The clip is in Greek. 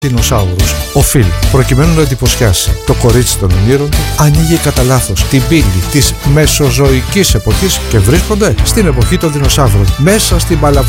δεινοσαύρους. Ο Φιλ, προκειμένου να εντυπωσιάσει το κορίτσι των ονείρων του, ανοίγει κατά λάθος την πύλη της μεσοζωικής εποχής και βρίσκονται στην εποχή των δεινοσαύρων. Μέσα στην παλαβή